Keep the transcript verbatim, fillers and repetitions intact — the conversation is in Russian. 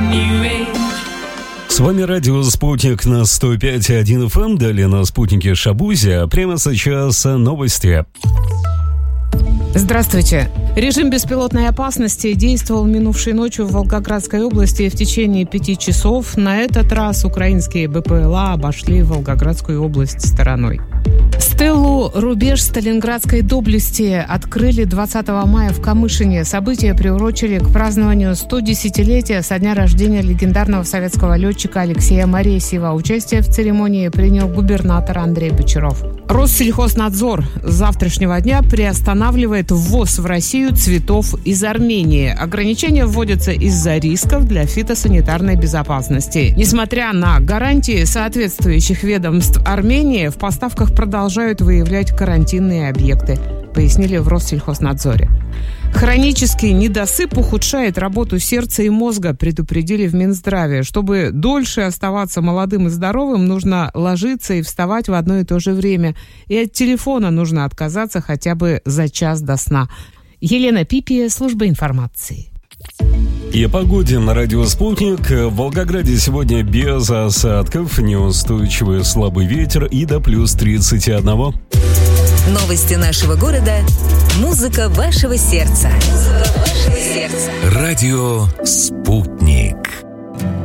С вами радио «Спутник» на сто пять и один эф эм, далее на «Спутнике» Шабузи, а прямо сейчас новости. Здравствуйте. Режим беспилотной опасности действовал минувшей ночью в Волгоградской области в течение пяти часов. На этот раз украинские БПЛА обошли Волгоградскую область стороной. Стелу «Рубеж Сталинградской доблести» открыли двадцатого мая в Камышине. Событие приурочили к празднованию сто десятилетия со дня рождения легендарного советского летчика Алексея Моресьева. Участие в церемонии принял губернатор Андрей Бочаров. Россельхознадзор с завтрашнего дня приостанавливает ввоз в Россию цветов из Армении. Ограничения вводятся из-за рисков для фитосанитарной безопасности. Несмотря на гарантии соответствующих ведомств Армении, в поставках продолжают выявлять карантинные объекты, пояснили в Россельхознадзоре. Хронический недосып ухудшает работу сердца и мозга, предупредили в Минздраве. Чтобы дольше оставаться молодым и здоровым, нужно ложиться и вставать в одно и то же время. И от телефона нужно отказаться хотя бы за час до сна. Елена Пипия, служба информации. И о погоде на радио «Спутник». В Волгограде сегодня без осадков, неустойчивый слабый ветер и до плюс тридцать один. Новости нашего города. Музыка вашего сердца. Музыка вашего сердца. Радио «Спутник».